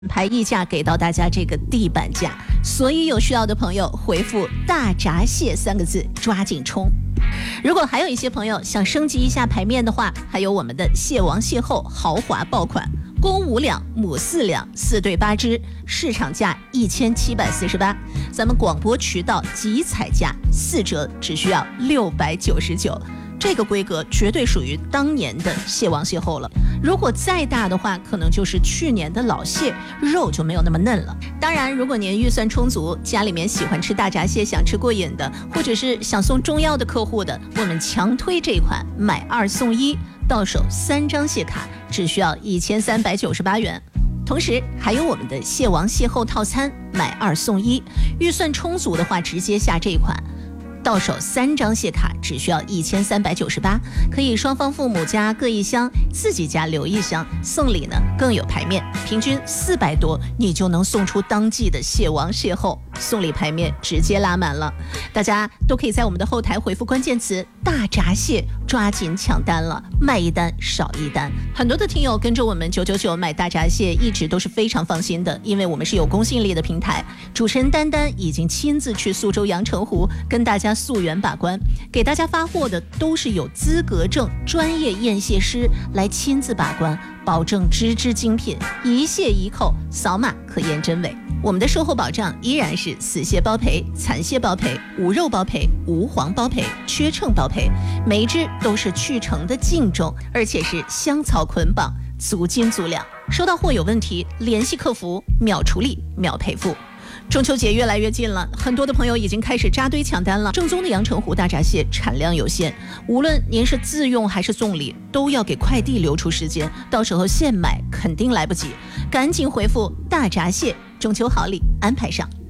牌溢价给到大家这个地板价，所以有需要的朋友回复大闸蟹3个字，抓紧冲。如果还有一些朋友想升级一下牌面的话，还有我们的蟹王蟹后豪华爆款，公5两，母4两，4对8只，市场价1748，咱们广播渠道即采价4折，只需要699。这个规格绝对属于当年的蟹王蟹后了，如果再大的话，可能就是去年的老蟹，肉就没有那么嫩了。当然，如果您预算充足，家里面喜欢吃大闸蟹，想吃过瘾的，或者是想送中药的客户的，我们强推这款买2送1，到手3张蟹卡，只需要1398元。同时还有我们的蟹王蟹后套餐，买2送1，预算充足的话，直接下这一款。到手3张蟹卡只需要1398，可以双方父母家各1箱，自己家留1箱，送礼呢更有排面，平均400多，你就能送出当季的蟹王蟹后，送礼排面直接拉满了。大家都可以在我们的后台回复关键词大闸蟹，抓紧抢单了，卖1单少1单。很多的听友跟着我们999买大闸蟹一直都是非常放心的，因为我们是有公信力的平台，主持人丹丹已经亲自去苏州阳澄湖跟大家溯源把关，给大家发货的都是有资格证专业验蟹师来亲自把关，保证只精品，一蟹一扣，扫码可验真伪。我们的售后保障依然是死蟹包赔、残蟹包赔、无肉包赔、无黄包赔、缺秤包赔，每一只都是去成的净重，而且是香草捆绑，足斤足两。收到货有问题，联系客服，秒处理，秒赔付。中秋节越来越近了，很多的朋友已经开始扎堆抢单了。正宗的阳澄湖大闸蟹产量有限，无论您是自用还是送礼，都要给快递留出时间，到时候现买肯定来不及。赶紧回复大闸蟹，中秋好礼安排上。